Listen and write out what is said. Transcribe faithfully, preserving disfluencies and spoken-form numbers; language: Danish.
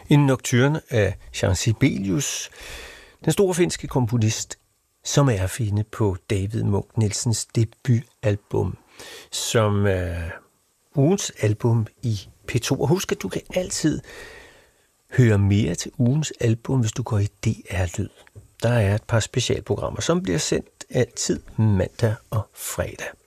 En nocturne af Jean Sibelius, den store finske komponist, som er at finde på David Munch Nielsens debutalbum, som er ugens album i P to. Og husk, at du kan altid høre mere til ugens album, hvis du går i D R-lyd. Der er et par specialprogrammer, som bliver sendt altid mandag og fredag.